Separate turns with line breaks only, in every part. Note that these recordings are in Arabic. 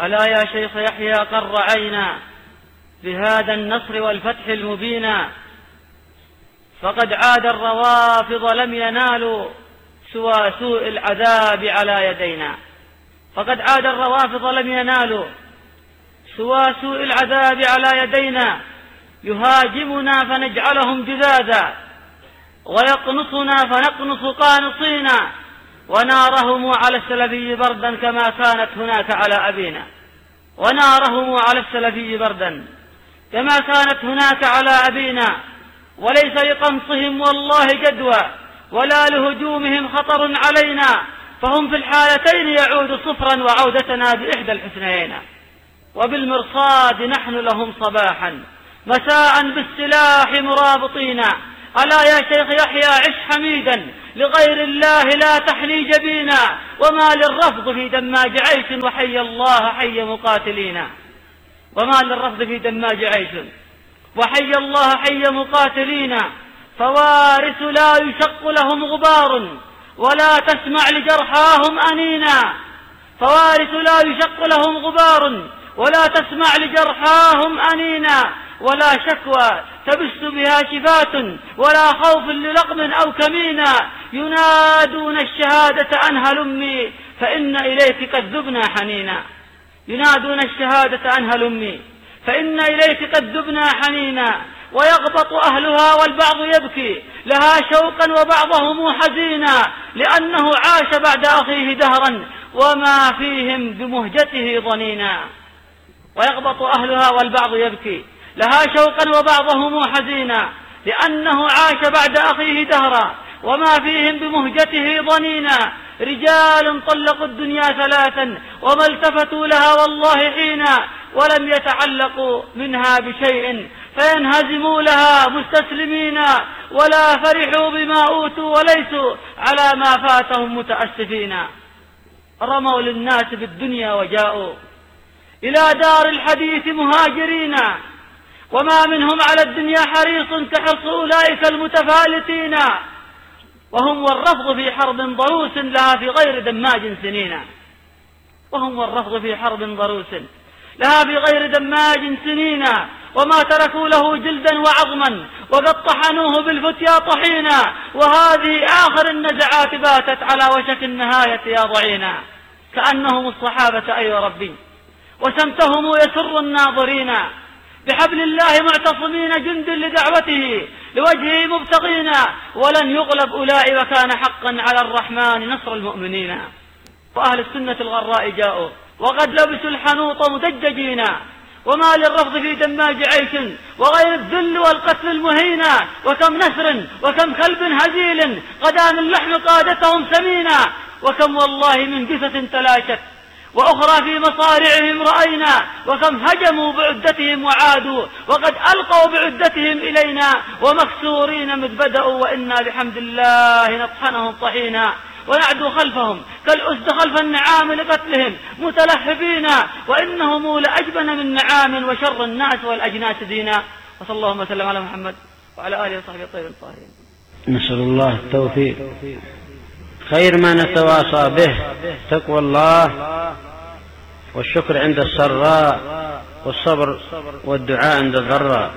ألا يا شيخ يحيى قر عينا بهذا النصر والفتح المبينا، فقد عاد الروافض لم ينالوا سوى سوء العذاب على يدينا. فقد عاد الروافض لم ينالوا سوى سوء العذاب على يدينا، يهاجمنا فنجعلهم جذاذا، ويقنصنا فنقنص قانصينا، ونارهم على السلفي بردا كما كانت هناك على أبينا. ونارهم على السلفي بردا كما كانت هناك على أبينا، وليس لقنصهم والله جدوى ولا لهجومهم خطر علينا، فهم في الحالتين يعود صفرا وعودتنا بإحدى الحسنيين. وبالمرصاد نحن لهم صباحا مساء بالسلاح مرابطين. ألا يا شيخ يحيى عش حميدا لغير الله لا تحني جبينا، وما للرفض في دماج عيش وحي الله حي مقاتلين. وما للرفض في دماج عيش وحي الله حي مقاتلين، فوارث لا يشق لهم غبار ولا تسمع لجرحاهم أنينا. فوارث لا يشق لهم غبار ولا تسمع لجرحاهم أنينا، ولا شكوى تبث بها شفات ولا خوف للقم أو كمينا. ينادون الشهادة أن هلمي فإن إليك قد ذبنا حنينا. ينادون الشهادة أن هلمي فإن إليك قد ذبنا حنينا. ويغبط أهلها والبعض يبكي لها شوقا وبعضهم حزينا، لأنه عاش بعد أخيه دهرا وما فيهم بمهجته ضنينا. ويغبط أهلها والبعض يبكي لها شوقا وبعضهم حزينا، لأنه عاش بعد أخيه دهرا وما فيهم بمهجته ضنينا. رجال طلقوا الدنيا ثلاثا وما التفتوا لها والله حينا، ولم يتعلقوا منها بشيء فينهزموا لها مستسلمين، ولا فرحوا بما أوتوا وليسوا على ما فاتهم متأسفين. رموا للناس بالدنيا وجاءوا إلى دار الحديث مهاجرين، وما منهم على الدنيا حريص كحرص أولئك المتفالتين. وهم والرفض في حرب ضروس لها في غير دماج سنين. وهم والرفض في حرب ضروس لها في غير دماج سنين، وما تركوا له جلدا وعظما وقد طحنوه بالفتيا طحينا. وهذه آخر النزعات باتت على وشك النهاية يا ضعينا. كأنهم الصحابة أي ربي وسمتهم يسر الناظرين، بحبل الله معتصمين جند لدعوته لوجهه مبتغين. ولن يغلب أولئك وكان حقا على الرحمن نصر المؤمنين. وأهل السنة الغراء جاءوا وقد لبسوا الحنوط مدججين، وما للرفض في دماج عيش وغير الذل والقتل المهينا. وكم نسر وكم كلب هزيل قدام اللحم قادتهم سمينا. وكم والله من جثة تلاشت وأخرى في مصارعهم رأينا. وكم هجموا بعدتهم وعادوا وقد ألقوا بعدتهم إلينا. ومكسورين مذ بدأوا وإنا بحمد الله نطحنهم طحينا. ونعدوا خلفهم كالأسد خلف النعام لقتلهم متلهفين. وإنهم لأجبن من نعام وشر الناس والأجناس دينا. وصلى الله وسلم على محمد وعلى آله وصحبه الطيبين الطاهرين.
نسأل الله التوفيق. خير ما نتواصى به تقوى الله والشكر عند السراء والصبر والدعاء عند الضراء.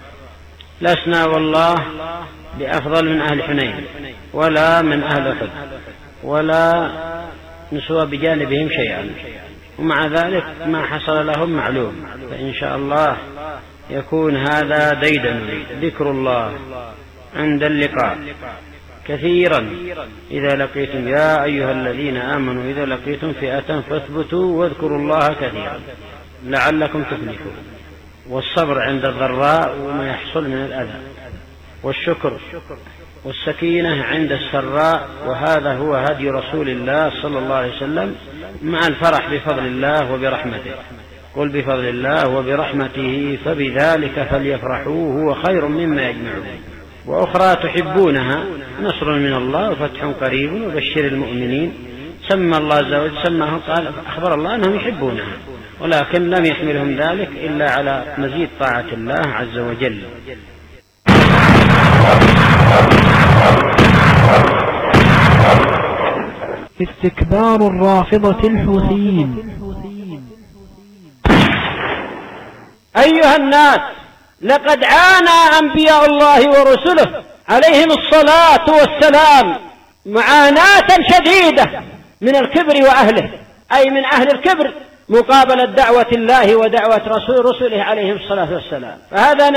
لسنا والله بأفضل من أهل حنين ولا من أهل أحد ولا نسوى بجانبهم شيئا، ومع ذلك ما حصل لهم معلوم. فإن شاء الله يكون هذا ديدا ذكر الله عند اللقاء كثيرا. إذا لقيتم يا أيها الذين آمنوا إذا لقيتم فئة فاثبتوا واذكروا الله كثيرا لعلكم تفلحون. والصبر عند الضراء وما يحصل من الأذى، والشكر والسكينة عند السراء، وهذا هو هدي رسول الله صلى الله عليه وسلم، مع الفرح بفضل الله وبرحمته. قل بفضل الله وبرحمته فبذلك فليفرحوا هو خير مما يجمعون. وأخرى تحبونها نصر من الله وفتح قريب وبشر المؤمنين. سمى الله عز وجل سماه قال أخبر الله أنهم يحبونها، ولكن لم يحملهم ذلك إلا على مزيد طاعة الله عز وجل.
استكبار الرافضة الحوثيين.
أيها الناس، لقد عانى أنبياء الله ورسله عليهم الصلاة والسلام معاناة شديدة من الكبر وأهله، أي من أهل الكبر مقابلة دعوة الله ودعوة رسله عليهم الصلاة والسلام. فهذا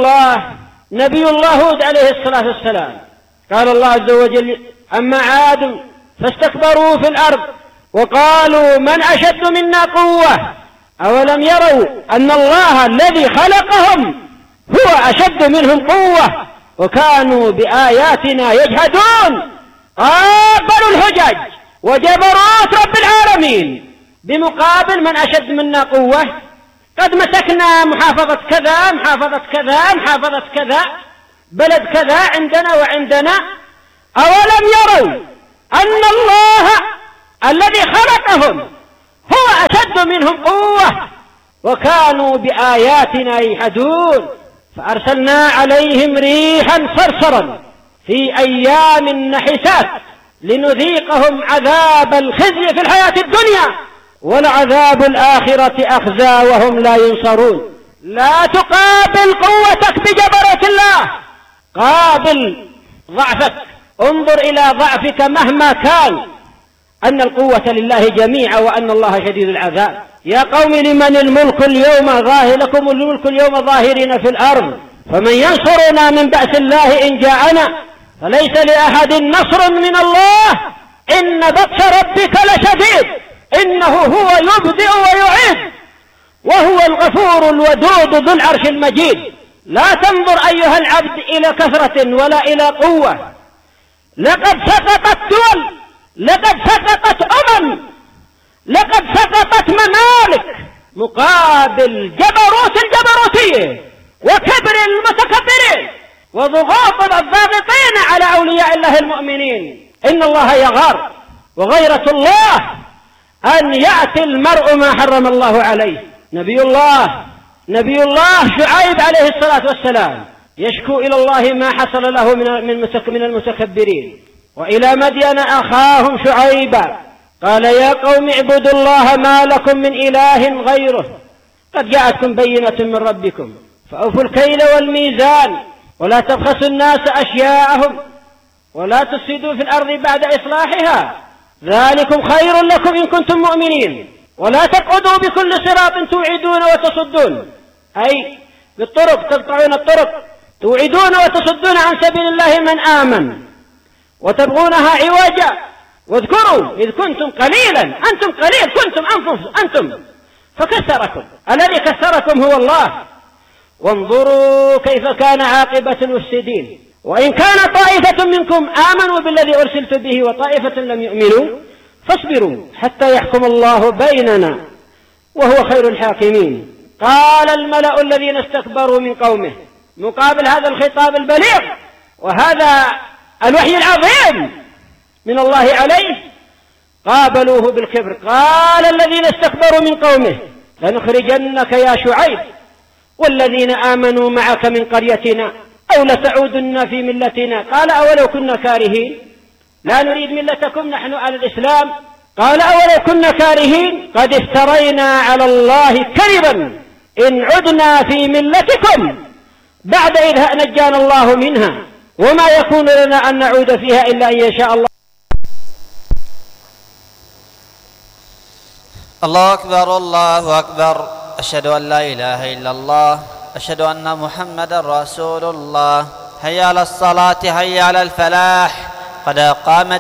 نبي الله هود عليه الصلاة والسلام. قال الله عز وجل: أما عاد فاستكبروا في الأرض وقالوا من أشد منا قوة أولم يروا أن الله الذي خلقهم هو أشد منهم قوة وكانوا بآياتنا يجحدون. قابلوا الحجج وجبروت رب العالمين بمقابل من أشد منا قوة. قد مسكنا محافظة كذا، محافظة كذا، محافظة كذا، بلد كذا عندنا وعندنا. أولم يروا أن الله الذي خلقهم هو أشد منهم قوة وكانوا بآياتنا يجحدون. فأرسلنا عليهم ريحا صرصرا في أيام نحسات لنذيقهم عذاب الخزي في الحياة الدنيا ولعذاب الآخرة أخزى وهم لا ينصرون. لا تقابل قوتك بجبروت الله، قابل ضعفك. انظر إلى ضعفك مهما كان أن القوة لله جميعا وأن الله شديد العذاب. يا قوم لمن الملك اليوم لكم الملك اليوم ظاهرين في الأرض فمن ينصرنا من بأس الله إن جاءنا فليس لأحد نصر من الله إن بطش ربك لشديد إنه هو يبدئ ويعيد وهو الغفور الودود ذو العرش المجيد. لا تنظر أيها العبد إلى كثرة ولا إلى قوة. لقد سقطت دول، لقد سقطت لقد سقطت ممالك مقابل جبروت الجبروتية وكبر المتكبرين وضغوط الضاغطين على أولياء الله المؤمنين. إن الله يغار، وغيرة الله أن يأتي المرء ما حرم الله عليه. نبي الله شعيب عليه الصلاة والسلام يشكو إلى الله ما حصل له من المتكبرين. وإلى مدين أخاهم شعيبا قال يا قوم اعبدوا الله ما لكم من إله غيره قد جاءتكم بينة من ربكم فأوفوا الكيل والميزان ولا تبخسوا الناس أشياءهم ولا تفسدوا في الأرض بعد إصلاحها ذلكم خير لكم إن كنتم مؤمنين ولا تقعدوا بكل صراط توعدون وتصدون، أي بالطرق تقطعون الطرق توعدون وتصدون عن سبيل الله من آمن وتبغونها عوجا. واذكروا إذ كنتم قليلا، أنتم قليل كنتم أنتم فكسركم، الذي كسركم هو الله. وانظروا كيف كان عاقبة المفسدين. وإن كان طائفة منكم آمنوا بالذي أرسلت به وطائفة لم يؤمنوا فاصبروا حتى يحكم الله بيننا وهو خير الحاكمين. قال الملأ الذين استكبروا من قومه مقابل هذا الخطاب البليغ وهذا الوحي العظيم من الله عليه قابلوه بالكبر. قال الذين استكبروا من قومه لنخرجنك يا شعيب والذين آمنوا معك من قريتنا أو لتعودن في ملتنا. قال أولو كنا كارهين لا نريد ملتكم نحن على الإسلام. قال أولو كنا كارهين قد افترينا على الله كذبا إن عدنا في ملتكم بعد إذ نجانا الله منها وما يكون لنا أن نعود فيها إلا أن يشاء الله.
الله أكبر الله أكبر. أشهد أن لا إله إلا الله. أشهد أن محمدا رسول الله. حي على الصلاة حي على الفلاح. قد قامت